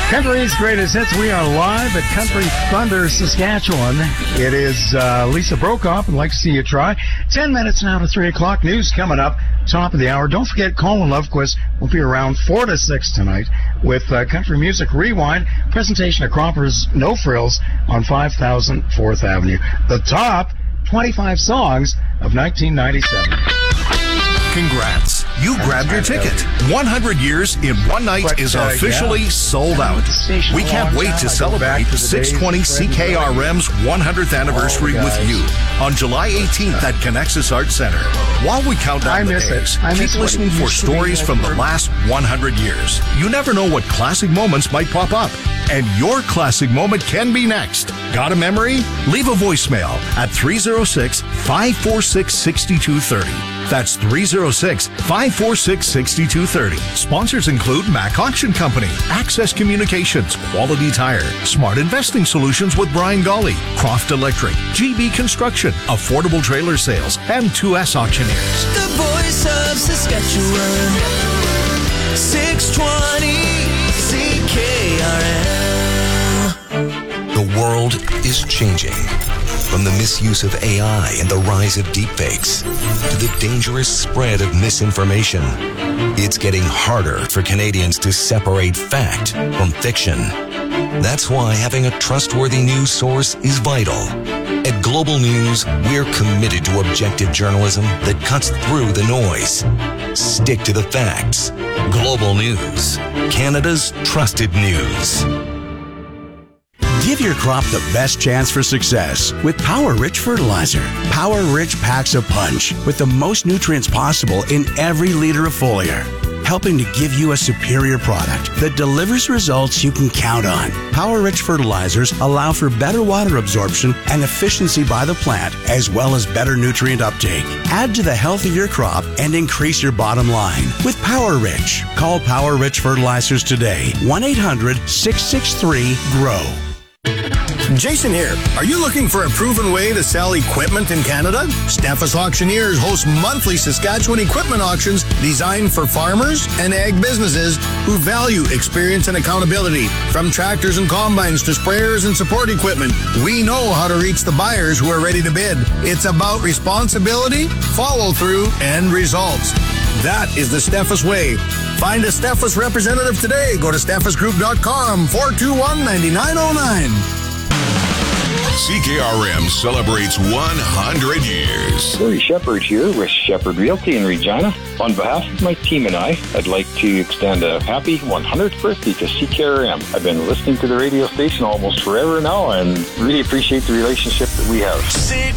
Country's Greatest Hits. We are live at Country Thunder, Saskatchewan. It is Lisa Brokoff, and like to see you try. 10 minutes now to 3 o'clock. News coming up, top of the hour. Don't forget, Colin Lovequist will be around 4 to 6 tonight with Country Music Rewind. Presentation of Cropper's No Frills on 5000 4th Avenue. The top 25 songs of 1997. Congrats. You grabbed your ticket. 100 years in one night is officially sold out. We can't wait to celebrate 620 CKRM's 100th anniversary with you on July 18th at Connexus Arts Center. While we count down the days, keep listening for stories from the last 100 years. You never know what classic moments might pop up, and your classic moment can be next. Got a memory? Leave a voicemail at 306-546-6230. That's 306-546-6230. Sponsors include Mac Auction Company, Access Communications, Quality Tire, Smart Investing Solutions with Brian Golly, Croft Electric, GB Construction, Affordable Trailer Sales, and 2S Auctioneers. The voice of Saskatchewan, 620 CKRM. The world is changing. From the misuse of AI and the rise of deepfakes to the dangerous spread of misinformation, it's getting harder for Canadians to separate fact from fiction. That's why having a trustworthy news source is vital. At Global News, we're committed to objective journalism that cuts through the noise. Stick to the facts. Global News, Canada's trusted news. Give your crop the best chance for success with Power Rich Fertilizer. Power Rich packs a punch with the most nutrients possible in every liter of foliar, helping to give you a superior product that delivers results you can count on. Power Rich fertilizers allow for better water absorption and efficiency by the plant, as well as better nutrient uptake. Add to the health of your crop and increase your bottom line with Power Rich. Call Power Rich Fertilizers today. 1-800-663-GROW. Jason here. Are you looking for a proven way to sell equipment in Canada? Steffes Auctioneers hosts monthly Saskatchewan equipment auctions designed for farmers and ag businesses who value experience and accountability. From tractors and combines to sprayers and support equipment, we know how to reach the buyers who are ready to bid. It's about responsibility, follow-through, and results. That is the Steffes way. Find a Steffes representative today. Go to steffesgroup.com, 421-9909. CKRM celebrates 100 years. Larry Shepard here with Shepard Realty in Regina. On behalf of my team and I'd like to extend a happy 100th birthday to CKRM. I've been listening to the radio station almost forever now and really appreciate the relationship that we have. 620